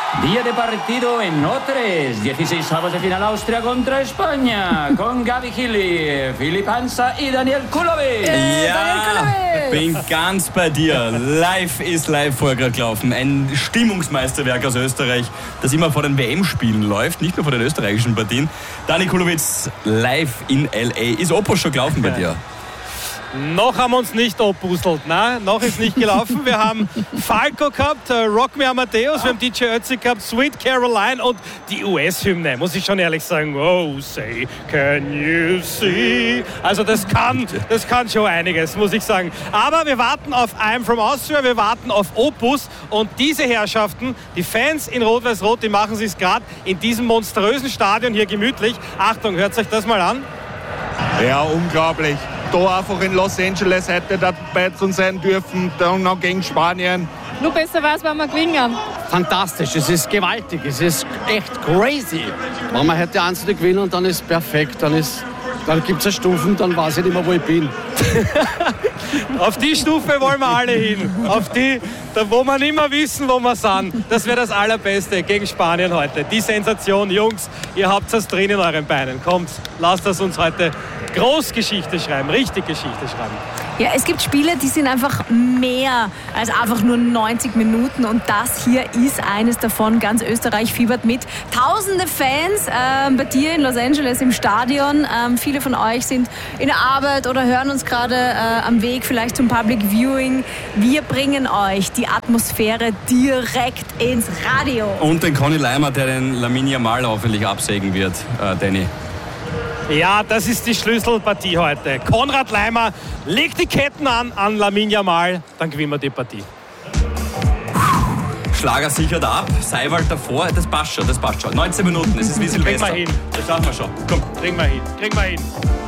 Día de partido en O3, 16avos de final Austria contra España, con Gabi Hili, Philipp Hansa y Daniel Kulovic. Ja, bin ganz bei dir. Live ist live vorher gerade gelaufen. Ein Stimmungsmeisterwerk aus Österreich, das immer vor den WM-Spielen läuft, nicht nur vor den österreichischen Partien. Daniel Kulovic live in L.A. Ist Opus schon gelaufen bei dir? Noch haben wir uns nicht oppuselt, nein, noch ist nicht gelaufen. Wir haben Falco gehabt, Rock Me Amadeus, wir haben DJ Ötzi gehabt, Sweet Caroline und die US-Hymne, muss ich schon ehrlich sagen. Oh, say, can you see? Also das kann schon einiges, muss ich sagen. Aber wir warten auf I'm from Austria, wir warten auf Opus und diese Herrschaften, die Fans in Rot-Weiß-Rot, die machen sich gerade in diesem monströsen Stadion hier gemütlich. Achtung, hört euch das mal an. Ja, unglaublich. Da einfach in Los Angeles hätte dabei sein dürfen, dann noch gegen Spanien. Nur besser war es, wenn wir gewinnen. Fantastisch, es ist gewaltig, es ist echt crazy. Wenn man hätte einzeln gewinnen, dann ist perfekt, dann gibt es Stufen, dann weiß ich nicht mehr, wo ich bin. Auf die Stufe wollen wir alle hin. Auf die, wo wir nicht mehr wissen, wo wir sind. Das wäre das Allerbeste gegen Spanien heute. Die Sensation, Jungs, ihr habt es drin in euren Beinen. Kommt, lasst das uns heute Großgeschichte schreiben, richtig Geschichte schreiben. Ja, es gibt Spiele, die sind einfach mehr als einfach nur 90 Minuten und das hier ist eines davon. Ganz Österreich fiebert mit. Tausende Fans bei dir in Los Angeles im Stadion. Viele von euch sind in der Arbeit oder hören uns gerade am Weg vielleicht zum Public Viewing. Wir bringen euch die Atmosphäre direkt ins Radio. Und den Conny Leimer, der den Lamine Yamal hoffentlich absägen wird, Danny. Ja, das ist die Schlüsselpartie heute. Konrad Leimer legt die Ketten an Lamine Yamal, dann gewinnen wir die Partie. Schlager sichert ab, Seiwald davor, das passt schon. 19 Minuten, es ist wie Silvester. Kriegen wir hin. Das schaffen wir schon. Komm. Kriegen wir hin.